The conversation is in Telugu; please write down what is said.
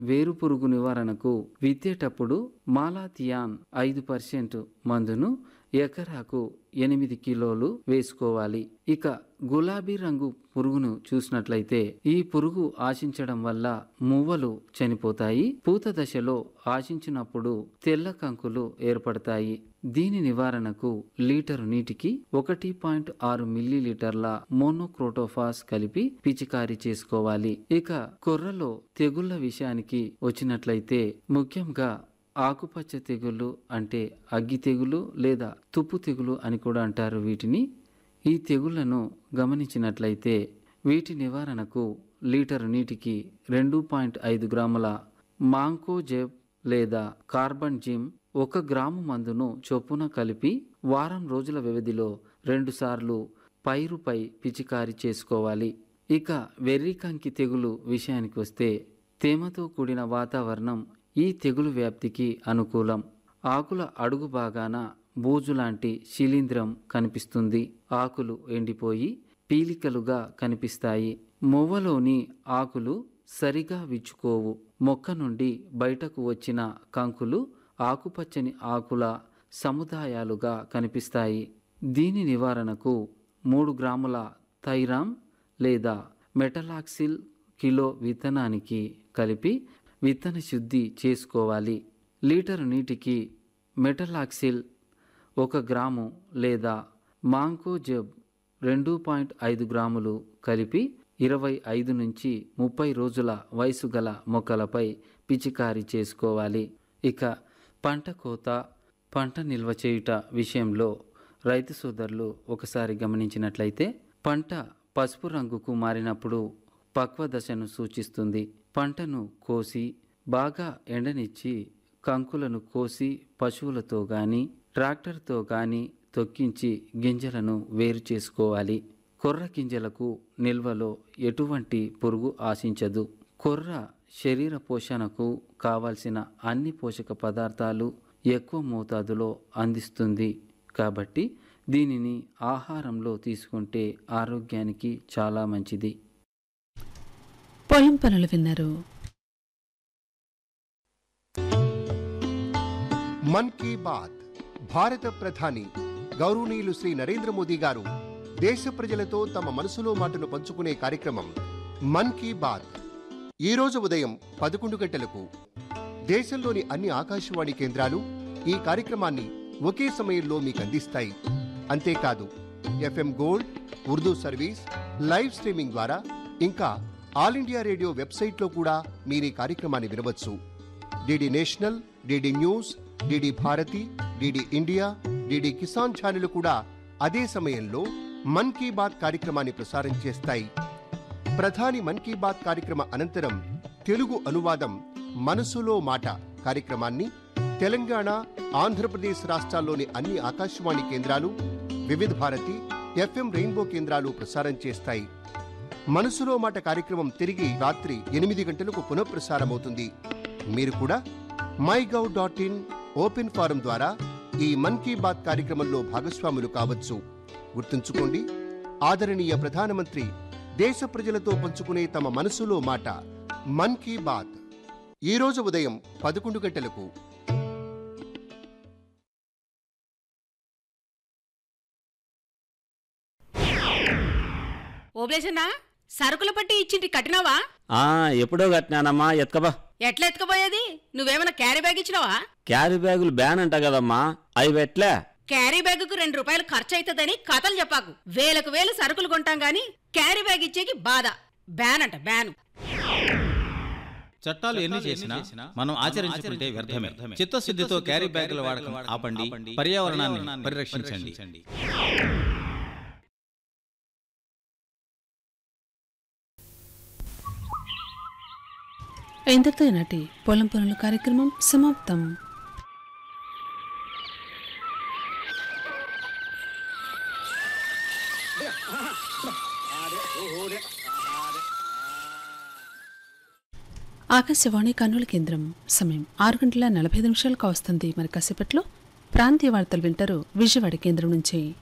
వేరుపురుగు నివారణకు విత్తేటప్పుడు మాలాథియాన్ 5% మందును ఎకరాకు 8 కిలోలు వేసుకోవాలి. ఇక గులాబీ రంగు పురుగును చూసినట్లయితే ఈ పురుగు ఆశించడం వల్ల మువ్వలు చనిపోతాయి. పూత దశలో ఆశించినప్పుడు తెల్ల కంకులు ఏర్పడతాయి. దీని నివారణకు లీటరు నీటికి 1.6 మిల్లీలీటర్ల మోనోక్రోటోఫాస్ కలిపి పిచికారీ చేసుకోవాలి. ఇక కొర్రలో తెగుళ్ల విషయానికి వచ్చినట్లయితే ముఖ్యంగా ఆకుపచ్చ తెగులు అంటే అగ్గి తెగులు లేదా తుప్పు తెగులు అని కూడా అంటారు వీటిని. ఈ తెగుళ్లను గమనించినట్లయితే వీటి నివారణకు లీటరు నీటికి 2.5 గ్రాముల మాంకోజెబ్ లేదా కార్బన్ జిమ్ 1 గ్రాము మందును చొప్పున కలిపి వారం రోజుల వ్యవధిలో 2 సార్లు పైరుపై పిచికారీ చేసుకోవాలి. ఇక వెర్రికంకి తెగులు విషయానికి వస్తే తేమతో కూడిన వాతావరణం ఈ తెగులు వ్యాప్తికి అనుకూలం. ఆకుల అడుగు భాగాన బూజు లాంటి శిలీంధ్రం కనిపిస్తుంది. ఆకులు ఎండిపోయి పీలికలుగా కనిపిస్తాయి. మొవ్వలోని ఆకులు సరిగా విచ్చుకోవు. మొక్క నుండి బయటకు వచ్చిన కంకులు ఆకుపచ్చని ఆకుల సముదాయాలుగా కనిపిస్తాయి. దీని నివారణకు 3 గ్రాముల థైరామ్ లేదా మెటలాక్సిల్ కిలో విత్తనానికి కలిపి విత్తన శుద్ధి చేసుకోవాలి. లీటరు నీటికి మెటలాక్సిల్ 1 గ్రాము లేదా మాంకోజెబ్ 2.5 గ్రాములు కలిపి 25 నుంచి 30 రోజుల వయసు గల మొక్కలపై పిచికారీ చేసుకోవాలి. ఇక పంట కోత, పంట నిల్వ చేయుట విషయంలో రైతు సోదరులు ఒకసారి గమనించినట్లయితే పంట పసుపు రంగుకు మారినప్పుడు పక్వ దశను సూచిస్తుంది. పంటను కోసి బాగా ఎండనిచ్చి కంకులను కోసి పశువులతో గాని ట్రాక్టర్తో గాని తొక్కించి గింజలను వేరు చేసుకోవాలి. కొర్ర గింజలకు నిల్వలో ఎటువంటి పురుగు ఆశించదు. కొర్ర శరీర పోషణకు కావలసిన అన్ని పోషక పదార్థాలు ఎక్కువ మోతాదులో అందిస్తుంది. కాబట్టి దీనిని ఆహారంలో తీసుకుంటే ఆరోగ్యానికి చాలా మంచిది. పొలం పనులు విన్నారు. మన్ కీ బాత్ భారత ప్రధాని గౌరవనీయులు శ్రీ నరేంద్ర మోదీ గారు దేశ ప్రజలతో తమ మనసులో మాటను పంచుకునే కార్యక్రమం మన్ కీ బాత్ ఈరోజు ఉదయం 11 గంటలకు దేశంలోని అన్ని ఆకాశవాణి కేంద్రాలు ఈ కార్యక్రమాన్ని ఒకే సమయంలో మీకు అందిస్తాయి. అంతేకాదు FM gold, Urdu service, live streaming ద్వారా ఇంకా ఆల్ ఇండియా రేడియో వెబ్సైట్లో కూడా మీరు ఈ కార్యక్రమాన్ని వినవచ్చు. DD national, DD news, DD Bharati, DD India, DD Kisan ఛానళ్లు కూడా అదే సమయంలో మన్ కీ బాత్ కార్యక్రమాన్ని ప్రసారం చేస్తాయి. ప్రధాని మన్ కీ బాత్ కార్యక్రమ అనంతరం తెలుగు అనువాదం మనసులో మాట కార్యక్రమాన్ని తెలంగాణ, ఆంధ్రప్రదేశ్ రాష్ట్రాల్లోని అన్ని ఆకాశవాణి కేంద్రాలు, వివిధ భారతి, ఎఫ్ఎం రెయిన్బో కేంద్రాలు ప్రసారం చేస్తాయి. మనసులో మాట కార్యక్రమం తిరిగి రాత్రి 8 గంటలకు పునఃప్రసారమవుతుంది. మీరు కూడా mygov.in ఓపెన్ ఫారం ద్వారా ఈ మన్ కీ బాత్ కార్యక్రమంలో భాగస్వాములు కావచ్చు. గుర్తుంచుకోండి, ఆదరణీయ ప్రధానమంత్రి దేశ ప్రజలతో పంచుకునే తమ మనసులో మాట మన్ కీ బాత్ ఈరోజు ఉదయం 11 గంటలకు. ఓబ్లేసన్నా, సరుకుల పట్టి ఇచ్చింటి కట్టినావా? ఎప్పుడో కట్టినానమ్మా. ఎత్కబా. ఎట్లా ఎత్తుకుపోయేది? నువ్వేమన్నా క్యారీ బ్యాగ్ ఇచ్చినావా? క్యారీ బ్యాగులు బ్యాన్ అంట కదమ్మా, అవి ఎట్లా? క్యారీ బ్యాగుకు 2 రూపాయలు ఖర్చు అవుతుందని కథలు చెప్పాకు. వేలకు వేలు సరుకులు కొంటాం గాని క్యారీ బ్యాగ్ ఇచ్చేకి బాధ. బ్యాన్ అంట, బ్యాను. చట్టాలు ఎన్ని చేసినా మనం ఆచరించుకుంటే వ్యర్థమే. చిత్తశుద్ధితో క్యారీ బ్యాగుల వాడకం ఆపండి, పర్యావరణాన్ని పరిరక్షించండి. ఇంతటితో ఈనాటి పొలం పనుల కార్యక్రమం సమాప్తం. ఆకాశవాణి కర్నూలు కేంద్రం. సమయం 6:45 కావస్తుంది. మరి కాసేపట్లో ప్రాంతీయ వార్తలు వింటారు విజయవాడ కేంద్రం నుంచి.